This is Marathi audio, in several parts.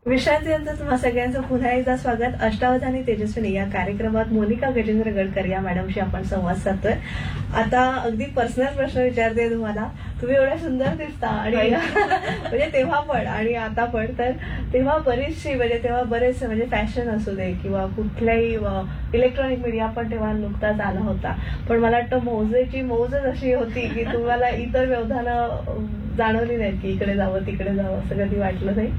विश्रांती यांचं तुम्हा सगळ्यांचं पुन्हा एकदा स्वागत. अष्टावधानी तेजस्विनी या कार्यक्रमात मोनिका गजेंद्र गडकर या मॅडमशी आपण संवाद साधतोय. आता अगदी पर्सनल प्रश्न विचारते तुम्हाला. तुम्ही एवढ्या सुंदर दिसता आणि म्हणजे तेव्हा पण आणि आता पण, तर तेव्हा बरीचशी म्हणजे तेव्हा बरेच म्हणजे फॅशन असू दे किंवा कुठल्याही इलेक्ट्रॉनिक मीडिया पण तेव्हा नुकताच आला होता, पण मला वाटतं मौजेची मौजच अशी होती की तुम्हाला इतर व्यवधानं जाणवली नाहीत की इकडे जावं तिकडे जावं, असं कधी वाटलं नाही?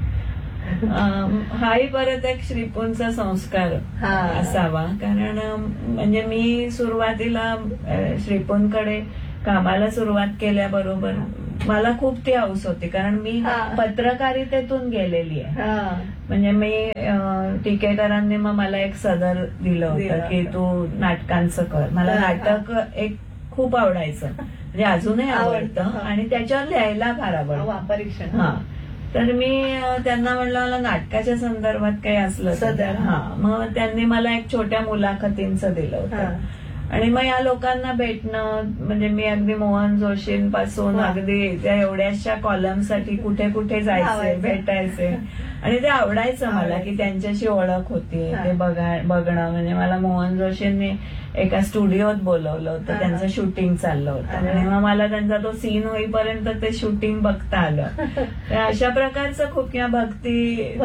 हाही परत एक श्रीपूंचा संस्कार असावा. कारण म्हणजे मी सुरुवातीला श्रीपूंकडे कामाला सुरुवात केल्याबरोबर मला खूप ती हौस होती, कारण मी पत्रकारितेतून गेलेली आहे. म्हणजे मी टिकेकरांनी मग मला एक सदर दिलं होतं की तू नाटकांचं कर. मला नाटक एक खूप आवडायचं, म्हणजे अजूनही आवडतं आणि त्याच्यावर लिहायला फार आवडतं. परीक्षण तर मी त्यांना म्हणलं मला नाटकाच्या संदर्भात काही असलं तर मग त्यांनी मला एक छोट्या मुलाखतींचं दिलं होतं. आणि मग या लोकांना भेटणं म्हणजे मी अगदी मोहन जोशींपासून अगदी त्या एवढ्याशा कॉलमसाठी कुठे कुठे जायचे, भेटायचे आणि ते आवडायचं मला की त्यांच्याशी ओळख होती ते बघणं. म्हणजे मला मोहन जोशींनी एका स्टुडिओत बोलवलं होतं, त्यांचं शूटिंग चाललं होतं आणि मग मला त्यांचा तो सीन होईपर्यंत ते शूटिंग बघता आलं. तर अशा प्रकारचं खूप, किंवा भक्ती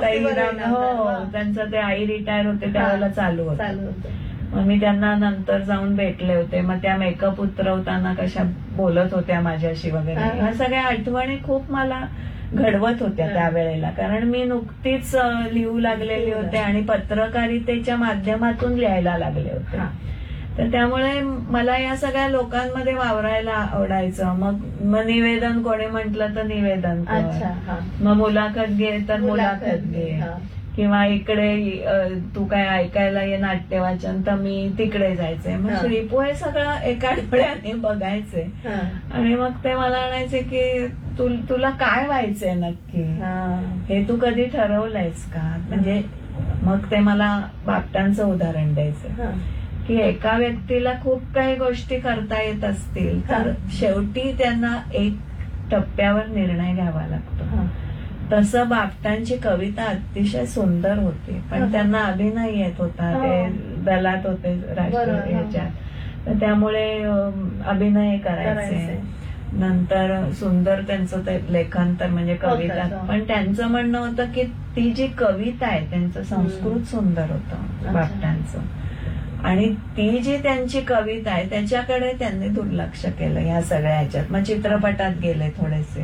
त्यांचं ते आई रिटायर होते त्यावेळेला चालू होतं. मग मी त्यांना नंतर जाऊन भेटले होते. मग त्या मेकअप उतरवताना कशा बोलत होत्या माझ्याशी वगैरे, ह्या सगळ्या आठवणी खूप मला घडवत होत्या त्यावेळेला. कारण मी नुकतीच लिहू लागलेले होते आणि पत्रकारितेच्या माध्यमातून लिहायला लागले होते. तर त्यामुळे मला या सगळ्या लोकांमध्ये वावरायला आवडायचं. मग निवेदन कोणी म्हटलं तर निवेदन कर, मग मुलाखत घे तर मुलाखत घे, किंवा इकडे तू काय ऐकायला ये नाट्य वाचन तर मी तिकडे जायचंय. मग श्रीपू हे सगळं एका डोळ्याने बघायचे आणि मग ते मला म्हणायचे की तुला काय व्हायचंय नक्की, हे तू कधी ठरवलंयस का? म्हणजे मग ते मला बापटांचं उदाहरण द्यायचं की एका व्यक्तीला खूप काही गोष्टी करता येत असतील तर शेवटी त्यांना एक टप्प्यावर निर्णय घ्यावा लागतो. तसं बापटांची कविता अतिशय सुंदर होती, पण त्यांना अभिनय येत होता, ते दलात होते राष्ट्रीय ह्याच्यात, तर त्यामुळे अभिनय करायचे. नंतर सुंदर त्यांचं ते लेखन तर म्हणजे कविता, पण त्यांचं म्हणणं होतं की ती जी कविता आहे त्यांचं संस्कृत सुंदर होतं बापटांचं, आणि ती जी त्यांची कविता आहे त्याच्याकडे त्यांनी दुर्लक्ष केलं या सगळ्या ह्याच्यात. मग चित्रपटात गेले थोडेसे,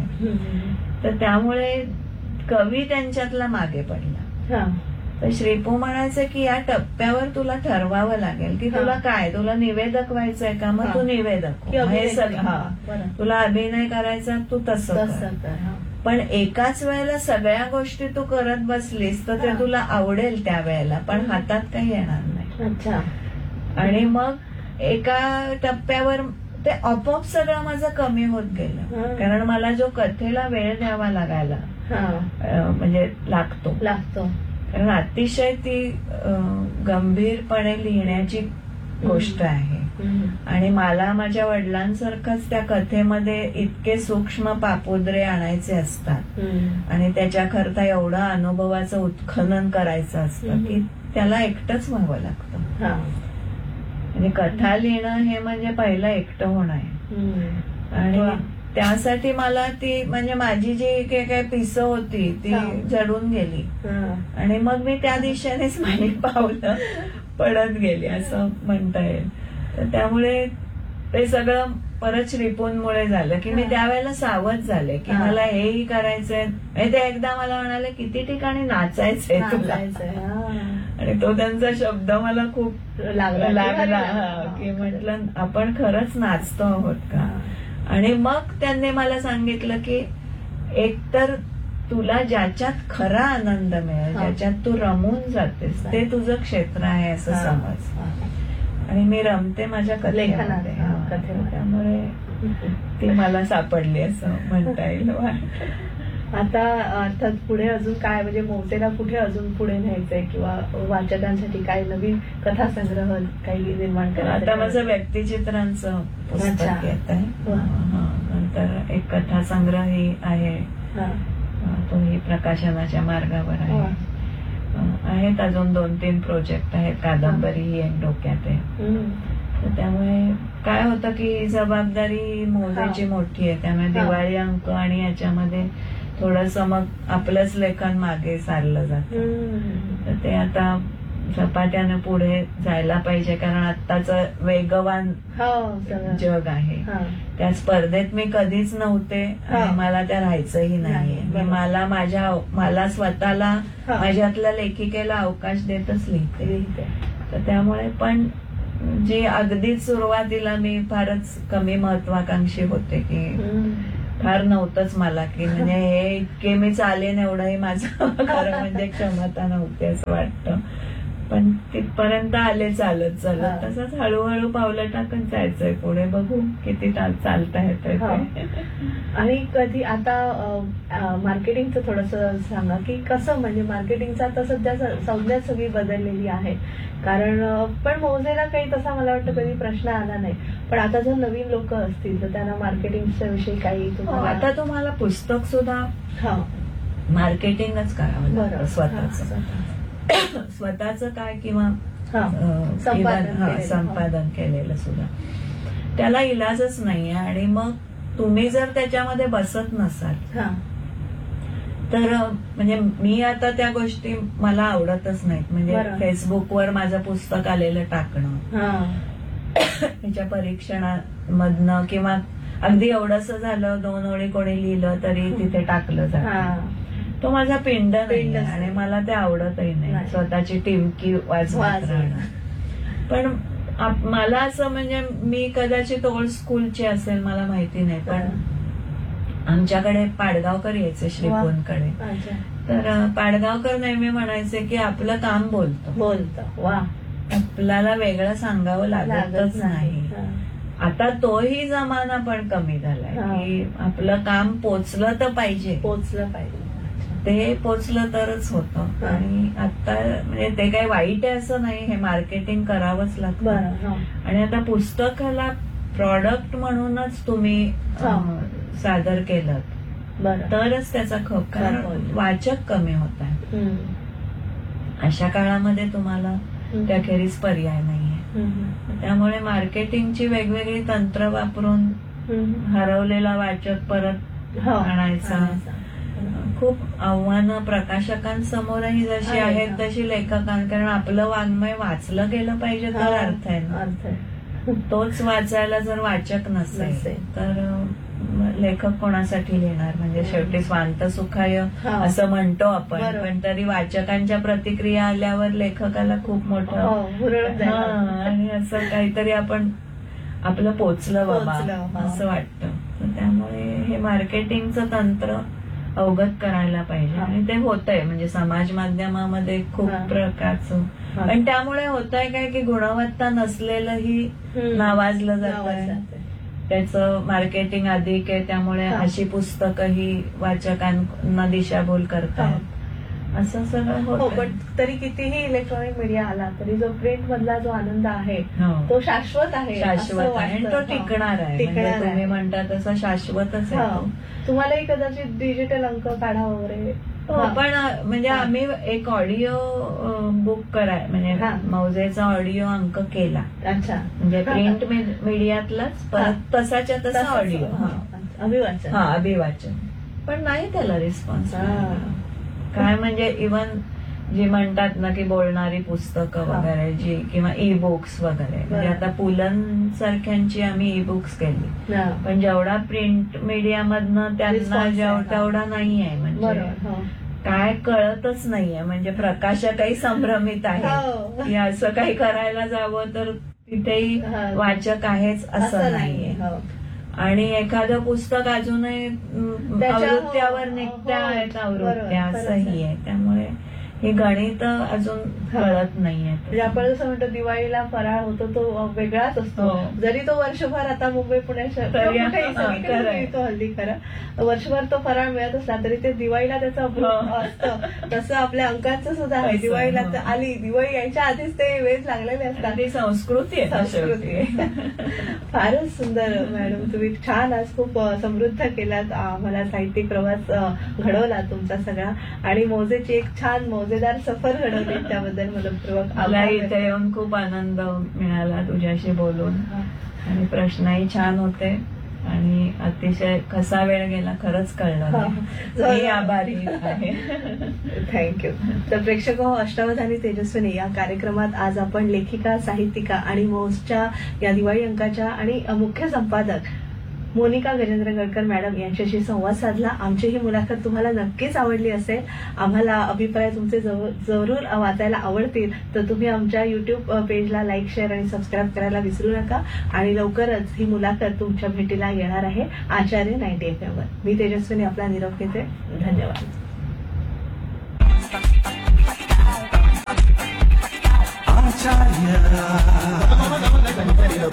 तर त्यामुळे कवी त्यांच्यातला मागे पडला. तर श्रीपू म्हणायचे की या टप्प्यावर तुला ठरवावं लागेल की तुला काय, तुला निवेदक व्हायचंय का, मग तू निवेदक, हे सगळं तुला अभिनय करायचा तू तसं कर. पण एकाच वेळेला सगळ्या गोष्टी तू करत बसलीस तर ते तुला आवडेल त्यावेळेला, पण हातात काही येणार नाही. आणि मग एका टप्प्यावर ते आपोआप सगळं माझं कमी होत गेलं, कारण मला जो कथेला वेळ द्यावा लागायला म्हणजे लागतो, कारण अतिशय ती गंभीरपणे लिहिण्याची गोष्ट आहे. आणि मला माझ्या वडिलांसारखंच त्या कथेमध्ये इतके सूक्ष्म पापुद्रे आणायचे असतात आणि त्याच्याकरता एवढं अनुभवाचं उत्खनन करायचं असतं की त्याला एकटंच व्हावं लागतं. म्हणजे कथा लिहिणं हे म्हणजे पहिलं एकटं होणं आहे. आणि त्यासाठी मला ती म्हणजे माझी जी काही पिसं होती ती जडून गेली आणि मग मी त्या दिशेनेच माझी पावलं पडत गेली असं म्हणता येईल. तर त्यामुळे ते सगळं परत श्रीपूंमुळे झालं की मी त्यावेळेला सावध झाले की मला हेही करायचंय. ते एकदा मला म्हणाले किती ठिकाणी नाचायचंय तुला, आणि तो त्यांचा शब्द मला खूप लागला की म्हटलं आपण खरंच नाचतो आहोत का. आणि मग त्यांनी मला सांगितलं की एकतर तुला ज्याच्यात खरा आनंद मिळेल, ज्याच्यात तू रमून जातेस ते तुझं क्षेत्र आहे असं समज. आणि मी रमते माझ्या कथेमध्ये, त्यामुळे ती मला सापडली असं म्हणता येईल. आता अर्थात पुढे अजून काय म्हणजे मोतेला कुठे अजून पुढे न्यायचंय किंवा वाचकांसाठी काय नवीन कथासंग्रह काही निर्माण करायचं? आता माझं व्यक्तिचित्रांचं पुस्तक येत आहे, नंतर एक कथासंग्रह आहे, तोही प्रकाशनाच्या मार्गावर आहे. आहेत अजून 2-3 प्रोजेक्ट आहेत, कादंबरी ही एक डोक्यात आहे. तर त्यामुळे काय होतं की जबाबदारी मोजेची मोठी आहे, त्यामुळे दिवाळी अंक आणि याच्यामध्ये थोडस मग आपलंच लेखन मागे सारलं जातं. तर ते आता झपाट्यानं पुढे जायला पाहिजे, कारण आत्ताच वेगवान जग आहे. त्या स्पर्धेत मी कधीच नव्हते आणि मला त्या राहायचंही नाहीये. मला स्वतःला माझ्यातल्या लेखिकेला अवकाश देतच लिहिते. तर त्यामुळे पण जी अगदी सुरुवातीला मी फारच कमी महत्वाकांक्षी होते की फार नव्हतंच मला की म्हणजे हे इतके मी चालेन एवढंही माझं खरं म्हणजे क्षमता नव्हती असं वाटतं. पण तिथपर्यंत आले चालत चालत. तसंच हळूहळू पावलं टाकत जायचंय पुढे, बघू किती चालता येतंय. आणि कधी आता मार्केटिंगचं थोडस सांगा की कसं, म्हणजे मार्केटिंगचं आता सध्या संज्ञा सगळी बदललेली आहे. कारण पण मौजेला काही तसा मला वाटतं कधी प्रश्न आला नाही. पण आता जर नवीन लोक असतील तर त्यांना मार्केटिंगच्या विषयी काही आता तुम्हाला पुस्तक सुद्धा मार्केटिंगच करावं लागतं स्वतःच काय किंवा संपादन केलेलं सुद्धा. त्याला इलाजच नाहीये. आणि मग तुम्ही जर त्याच्यामध्ये बसत नसाल तर म्हणजे मी आता त्या गोष्टी मला आवडतच नाहीत. म्हणजे फेसबुकवर माझं पुस्तक आलेलं टाकणं, त्याच्या परीक्षणामधनं किंवा अगदी एवढंस झालं 2 ओळी कोणी लिहिलं तरी तिथे टाकलं जातं. तो माझा पिंड नाही आणि मला ते आवडतही नाही स्वतःची टिमकी वाजवत राहणं. पण मला असं म्हणजे मी कदाचित ओल्ड स्कूलची असेल मला माहिती नाही, पण आमच्याकडे पाडगावकर यायचे श्रीकोनकडे. तर पाडगावकर नेहमी म्हणायचे की आपलं काम बोलतं, आपल्याला वेगळं सांगावं लागतच नाही. आता तोही जमाना पण कमी झालाय की आपलं काम पोचलं पाहिजे. ते पोचलं तरच होतं. आणि आता म्हणजे ते काही वाईट आहे असं नाही, हे मार्केटिंग करावंच लागतं. आणि आता पुस्तकाला प्रॉडक्ट म्हणूनच तुम्ही सादर केलं तरच त्याचा खप, कारण वाचक कमी होत आहे. अशा काळामध्ये तुम्हाला त्याखेरीज पर्याय नाहीये. त्यामुळे मार्केटिंगची वेगवेगळी तंत्र वापरून हरवलेला वाचक परत आणायचा. खूप आव्हानं प्रकाशकांसमोरही जशी आहेत तशी लेखकांना, कारण आपलं वाङ्मय वाचलं गेलं पाहिजे तर अर्थ आहे ना. तोच वाचायला जर वाचक नसेल तर लेखक कोणासाठी लिहिणार. म्हणजे शेवटी स्वांत सुखाय असं म्हणतो आपण, पण तरी वाचकांच्या प्रतिक्रिया आल्यावर लेखकाला खूप मोठं आणि असं काहीतरी आपण आपलं पोचलं बाबा असं वाटतं. त्यामुळे हे मार्केटिंगचं तंत्र अवगत करायला पाहिजे. आणि ते होतंय म्हणजे समाज माध्यमामध्ये खूप प्रकारचं. पण त्यामुळे होतंय काय की गुणवत्ता नसलेलंही नावाजलं जातं, त्याचं मार्केटिंग अधिक आहे. त्यामुळे अशी पुस्तकही वाचकांना दिशाभूल करतात, असं सगळं होतं. पण तरी कितीही इलेक्ट्रॉनिक मीडिया आला तरी जो प्रिंट मधला जो आनंद आहे तो शाश्वत आहे आणि तो टिकणार आहे. म्हणजे तुम्ही म्हणता तसं शाश्वतच आहे. तुम्हालाही कदाचित डिजिटल अंक काढा वगैरे. पण म्हणजे आम्ही एक ऑडिओ बुक कराय म्हणजे मौजेचा ऑडिओ अंक केला. अच्छा. म्हणजे प्रिंट मीडियातलाच परत तसाच्या तसा ऑडिओ अभिवाचन. पण नाही त्याला रिस्पॉन्स. काय म्हणजे इव्हन जी म्हणतात ना की बोलणारी पुस्तकं वगैरे जी किंवा ई बुक्स वगैरे, म्हणजे आता पुलन सारख्यांची आम्ही ई बुक्स केली, पण जेवढा प्रिंट मीडिया मधनं त्यांना तेवढा नाहीये. म्हणजे काय कळतच नाहीये. म्हणजे प्रकाशकही संभ्रमित आहे की असं काही करायला जावं तर तिथेही वाचक आहेच असं नाहीये. आणि एखादं पुस्तक अजूनही आवृत्त्यावर निघत्या आहेत आवृत्त्या असंही आहे. त्यामुळे हे गणित अजून कळत नाहीये. म्हणजे आपण जसं म्हणतो दिवाळीला फराळ होतो तो वेगळाच असतो. जरी तो वर्षभर आता मुंबई पुण्यात मिळतो हल्ली, खरं वर्षभर तो फराळ मिळत असला तरी ते दिवाळीला त्याचं असतं. तसं आपल्या अंकांचं सुद्धा आहे. दिवाळीला आली, दिवाळी यायच्या आधीच ते वेळ लागलेले असतात. ती संस्कृती आहे. फारच सुंदर मॅडम, तुम्ही छान आज खूप समृद्ध केलात. मला साहित्यिक प्रवास घडवला तुमचा सगळा. आणि मौजेची एक छान मौजे मजेदार सफर घडवली त्याबद्दल मनपूर्वक मला आभार इथे येऊन खूप आनंद मिळाला तुझ्याशी बोलून आणि प्रश्नही छान होते आणि अतिशय कसा वेळ गेला खरंच कळलं नाही. मी आभारी आहे. थँक्यू. तर प्रेक्षक हो, अष्टावधानी तेजस्विनी या कार्यक्रमात आज आपण लेखिका, साहित्यिका आणि मौजच्या या दिवाळी अंकाच्या आणि मुख्य संपादक मोनिका गजेंद्र गडकर मॅडम यांच्याशी संवाद साधला. आमची ही मुलाखत तुम्हाला नक्कीच आवडली असेल. आम्हाला अभिप्राय तुमचे जरूर वाचायला आवडतील तर तुम्ही आमच्या युट्यूब पेजला लाईक, शेअर आणि सबस्क्राईब करायला विसरू नका. आणि लवकरच ही मुलाखत तुमच्या भेटीला येणार आहे आचार्य 90 FM वर. मी तेजस्विनी आपला निरोप घेते. धन्यवाद. आचार्य